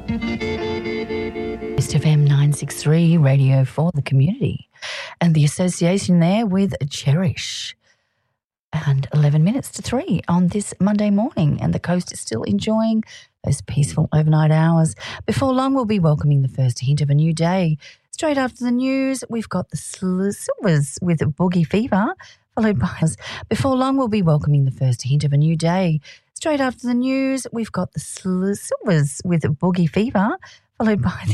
East FM 963 Radio for the community, and the association there with Cherish. And 11 minutes to 3 on this Monday morning, and the coast is still enjoying those peaceful overnight hours. Before long, we'll be welcoming the first hint of a new day. Straight after the news, we've got the Silvers with Boogie Fever, followed by... Before long, we'll be welcoming the first hint of a new day. Straight after the news, we've got the Silvers with Boogie Fever, followed by...